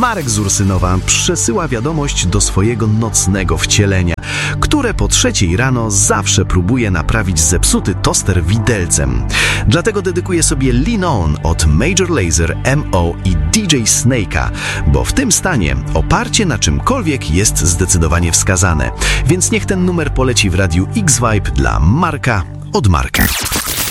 Marek z Ursynowa przesyła wiadomość do swojego nocnego wcielenia, które po 3:00 rano zawsze próbuje naprawić zepsuty toster widelcem. Dlatego dedykuje sobie Lean On od Major Lazer, M.O. i DJ Snake'a, bo w tym stanie oparcie na czymkolwiek jest zdecydowanie wskazane. Więc niech ten numer poleci w radiu X-Vibe dla Marka od Marka.